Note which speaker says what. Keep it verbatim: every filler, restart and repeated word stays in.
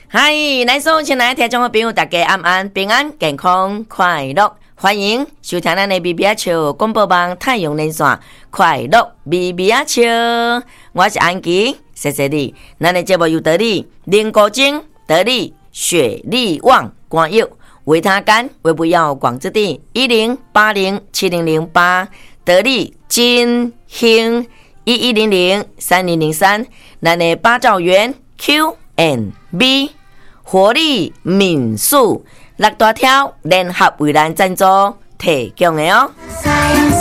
Speaker 1: 嗨，来收亲爱的听众朋友，大家安安平安健康快乐，欢迎收听咱的B B A笑广播网太阳连线快乐 B B A笑，我是安琪，谢谢你。咱的节目有得你林国精、得你雪力旺光佑、维他干、维不要广之地一零八零七零零八，得你金兴一一零零三零零三，咱的八兆元 Q and B。活力民宿六大条联合为咱赞助提供的哦。